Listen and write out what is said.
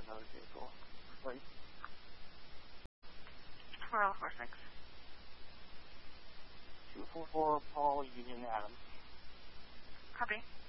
another vehicle, please. Royal 46. 244 Paul Union Adams. Copy.